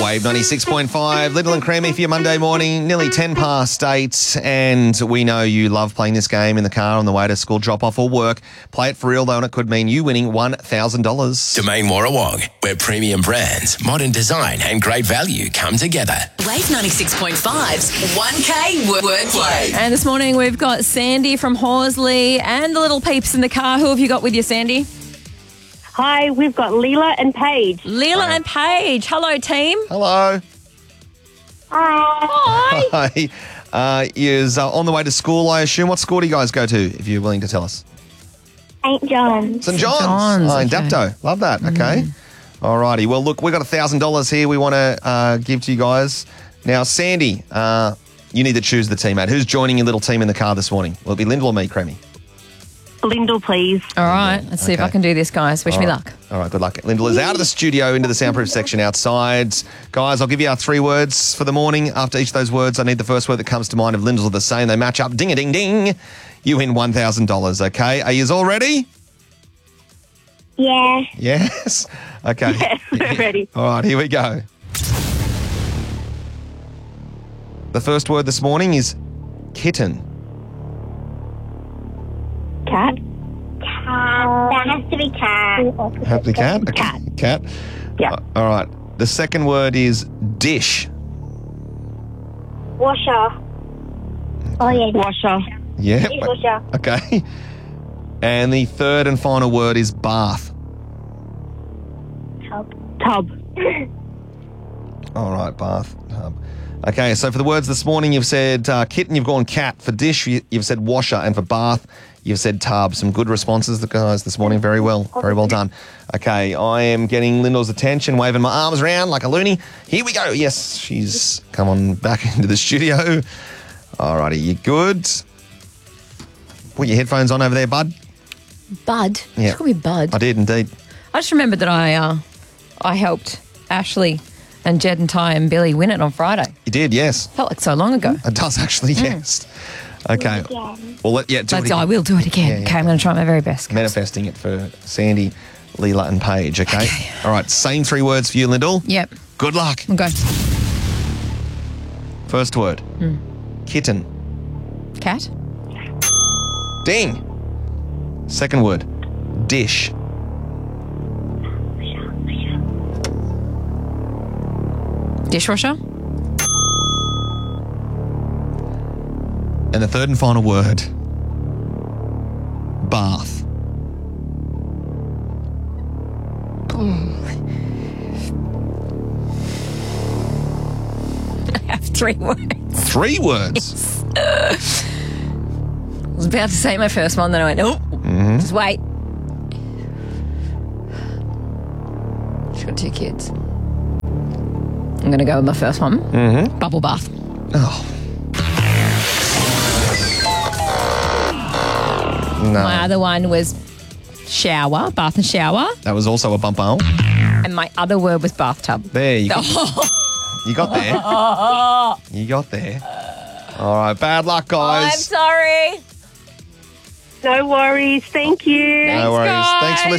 Wave 96.5, Little and Creamy for your Monday morning, nearly 10 past 8. And we know you love playing this game in the car on the way to school, drop off or work. Play it for real though, and it could mean you winning $1,000. Domain Warrawong, where premium brands, modern design and great value come together. Wave 96.5's 1K Wordplay. And this morning we've got Sandy from Horsley and the little peeps in the car. Who have you got with you, Sandy? Hi, we've got Leela and Paige. Leela and Paige. Hello, team. Hello. Hi. Hi. Is on the way to school, I assume. What school do you guys go to, if you're willing to tell us? St. John's. St. John's. John's, In okay. Dapto. Love that. Okay. All righty. Well, look, we've got $1,000 here we want to give to you guys. Now, Sandy, you need to choose the team, mate. Who's joining your little team in the car this morning? Will it be Lyndall or me, Creamy? Lyndall, please. All right. Let's see if Okay. I can do this, guys. Wish me luck. All right, good luck. Lyndall is out of the studio into the soundproof section outside. Guys, I'll give you our 3 words for the morning. After each of those words, I need the first word that comes to mind. If Lyndall's are the same, they match up. Ding-a-ding-ding. You win $1,000, okay? Are you all ready? Yeah. Yes? Okay. Yes, we're ready. All right, here we go. The first word this morning is kitten. Cat. That has to be cat. Happy cat? Okay. Cat. Cat. Yeah. All right. The second word is dish. Washer. Oh, yeah. Washer. Yeah. Dishwasher. Okay. And the third and final word is bath. Tub. All right, bath. Okay, so for the words this morning, you've said kitten, you've gone cat. For dish, you've said washer. And for bath, you've said tub. Some good responses, the guys, this morning. Very well. Very well done. Okay, I am getting Lyndall's attention, waving my arms around like a loony. Here we go. Yes, she's come on back into the studio. All righty, you good? Put your headphones on over there, bud. Bud. Yeah. She called me Bud. I did indeed. I just remembered that I helped Ashley and Jed and Ty and Billy win it on Friday. You did, yes. Felt like so long ago. It does actually, yes. Okay. Well, do it I again. will do it again. Yeah, Okay, I'm going to try my very best. Manifesting it for Sandy, Leela and Paige, okay? All right, same 3 words for you, Lyndall. Yep. Good luck. We'll go. First word. Kitten. Cat. Ding. Second word. Dish. Dishwasher. And the third and final word. Bath. I have 3 words. 3 words. I was about to say my first one, then I went, oh, just wait. She's got 2 kids. I'm going to go with my first one. Bubble bath. Oh. No. My other one was shower, bath and shower. That was also a bump out. And my other word was bathtub. There you go. You got there. You got there. All right, bad luck, guys. I'm sorry. No worries. Thank you. No worries. Thanks for listening.